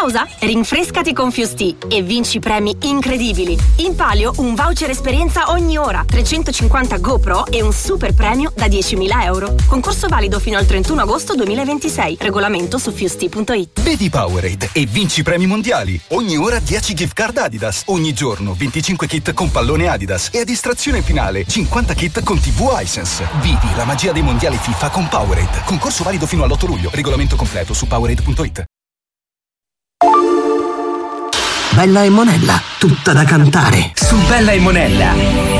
pausa? Rinfrescati con Fusti e vinci premi incredibili. In palio un voucher esperienza ogni ora, 350 GoPro e un super premio da 10.000 euro. Concorso valido fino al 31 agosto 2026. Regolamento su fusti.it. Vedi Powerade e vinci premi mondiali. Ogni ora 10 gift card Adidas. Ogni giorno 25 kit con pallone Adidas. E a distrazione finale 50 kit con TV Hisense. Vivi la magia dei mondiali FIFA con Powerade. Concorso valido fino all'8 luglio. Regolamento completo su Powerade.it. Bella e Monella, tutta da cantare. Su Bella e Monella